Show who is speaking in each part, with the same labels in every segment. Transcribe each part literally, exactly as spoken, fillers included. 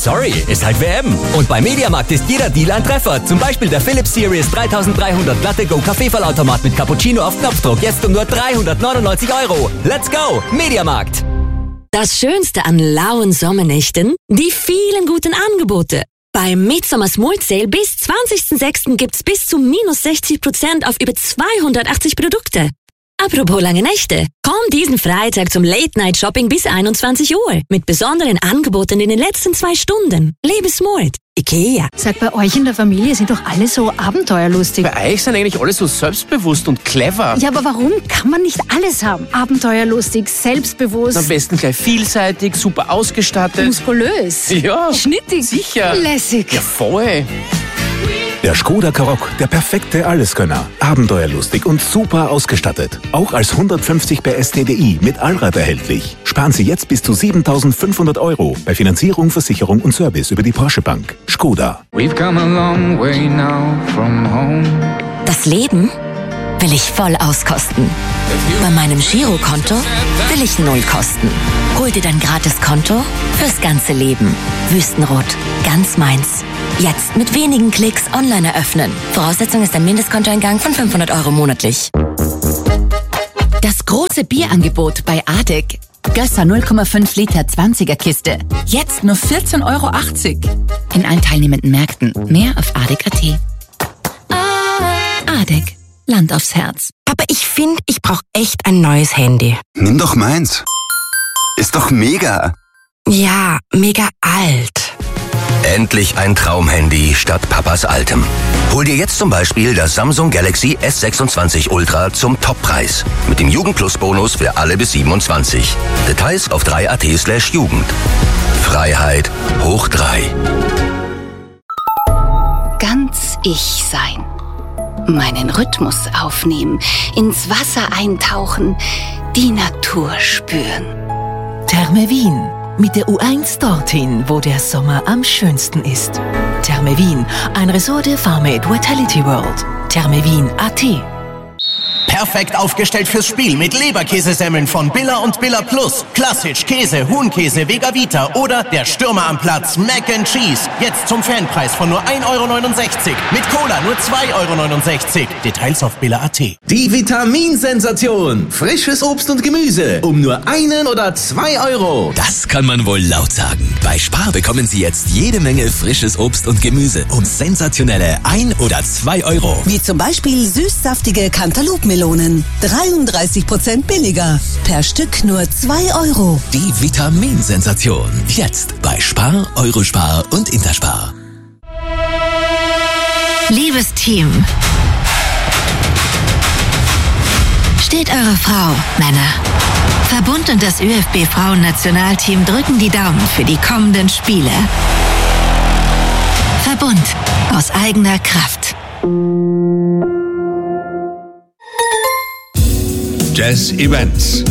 Speaker 1: Sorry, ist halt W M. Und bei Mediamarkt ist jeder Deal ein Treffer. Zum Beispiel der Philips Series dreitausenddreihundert Latte Go Kaffeevollautomat mit Cappuccino auf Knopfdruck. Jetzt um nur dreihundertneunundneunzig Euro. Let's go, Mediamarkt.
Speaker 2: Das Schönste an lauen Sommernächten? Die vielen guten Angebote. Beim Midsummer Smart Sale bis zwanzigsten sechsten gibt's bis zu minus sechzig Prozent auf über zweihundertachtzig Produkte. Apropos lange Nächte. Komm diesen Freitag zum Late-Night-Shopping bis einundzwanzig Uhr. Mit besonderen Angeboten in den letzten zwei Stunden. Lebe smart. IKEA.
Speaker 3: Sag, bei euch in der Familie sind doch alle so abenteuerlustig.
Speaker 4: Bei euch sind eigentlich alle so selbstbewusst und clever.
Speaker 3: Ja, aber warum kann man nicht alles haben? Abenteuerlustig, selbstbewusst.
Speaker 4: Am besten gleich vielseitig, super ausgestattet.
Speaker 3: Muskulös.
Speaker 4: Ja.
Speaker 3: Schnittig.
Speaker 4: Sicher.
Speaker 3: Lässig.
Speaker 4: Ja, voll.
Speaker 5: Der Skoda Karoq, der perfekte Alleskönner. Abenteuerlustig und super ausgestattet. Auch als hundertfünfzig P S T D I mit Allrad erhältlich. Sparen Sie jetzt bis zu siebentausendfünfhundert Euro bei Finanzierung, Versicherung und Service über die Porsche Bank. Skoda.
Speaker 6: We've come a long way now from home.
Speaker 2: Das Leben will ich voll auskosten. Bei meinem Girokonto will ich null kosten. Hol dir dein Gratiskonto fürs ganze Leben. Wüstenrot, ganz meins. Jetzt mit wenigen Klicks online eröffnen. Voraussetzung ist ein Mindestkontoeingang von fünfhundert Euro monatlich.
Speaker 7: Das große Bierangebot bei Adek. Gösser null Komma fünf Liter zwanziger Kiste. Jetzt nur vierzehn Euro achtzig. In allen teilnehmenden Märkten. Mehr auf adek punkt at. Adek. Land aufs Herz.
Speaker 2: Papa, ich finde, ich brauche echt ein neues Handy.
Speaker 8: Nimm doch meins. Ist doch mega.
Speaker 2: Ja, mega alt.
Speaker 9: Endlich ein Traumhandy statt Papas altem. Hol dir jetzt zum Beispiel das Samsung Galaxy S sechsundzwanzig Ultra zum Toppreis. Mit dem Jugendplus-Bonus für alle bis siebenundzwanzig. Details auf drei punkt at slash Jugend. Freiheit hoch drei.
Speaker 10: Ganz ich sein. Meinen Rhythmus aufnehmen, ins Wasser eintauchen, die Natur spüren.
Speaker 11: Therme Wien. Mit der U eins dorthin, wo der Sommer am schönsten ist. Therme Wien, ein Resort der Farmate Vitality World. Thermewien punkt at.
Speaker 12: Perfekt aufgestellt fürs Spiel mit Leberkäsesemmeln von Billa und Billa Plus. Klassisch, Käse, Huhnkäse, Vega Vita oder der Stürmer am Platz, Mac and Cheese. Jetzt zum Fanpreis von nur ein Euro neunundsechzig. Mit Cola nur zwei Euro neunundsechzig. Details auf Billa punkt at.
Speaker 13: Die Vitaminsensation. Frisches Obst und Gemüse. Um nur einen oder zwei Euro.
Speaker 1: Das kann man wohl laut sagen. Bei Spar bekommen Sie jetzt jede Menge frisches Obst und Gemüse um sensationelle ein oder zwei Euro.
Speaker 14: Wie zum Beispiel süßsaftige Cantaloupe-Melonen. dreiunddreißig Prozent billiger. Per Stück nur zwei Euro.
Speaker 1: Die Vitaminsensation. Jetzt bei Spar, Eurospar und Interspar.
Speaker 2: Liebes Team. Steht eure Frau, Männer. Verbund und das Ö F B-Frauen-Nationalteam drücken die Daumen für die kommenden Spiele. Verbund aus eigener Kraft.
Speaker 15: Jazz Events.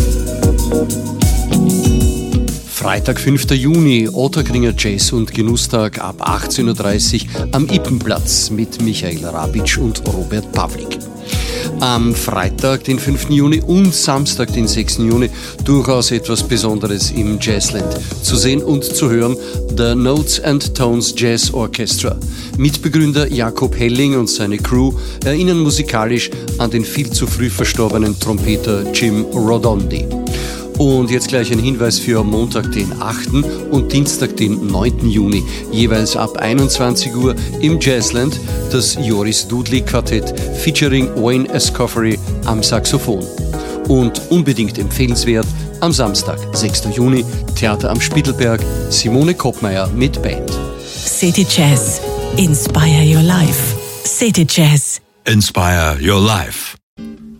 Speaker 15: Freitag, fünfter Juni, Ottakringer Jazz- und Genusstag ab achtzehn Uhr dreißig am Ippenplatz mit Michael Rabitsch und Robert Pawlik. Am Freitag, den fünften Juni und Samstag, den sechsten Juni, durchaus etwas Besonderes im Jazzland. Zu sehen und zu hören, The Notes and Tones Jazz Orchestra. Mitbegründer Jakob Helling und seine Crew erinnern musikalisch an den viel zu früh verstorbenen Trompeter Jim Rodondi. Und jetzt gleich ein Hinweis für Montag, den achten und Dienstag, den neunten Juni, jeweils ab einundzwanzig Uhr im Jazzland, das Joris Dudley Quartett featuring Wayne Escoffery am Saxophon. Und unbedingt empfehlenswert, am Samstag, sechster Juni, Theater am Spittelberg, Simone Koppmeier mit Band.
Speaker 11: City Jazz. Inspire your life. City Jazz.
Speaker 16: Inspire your life.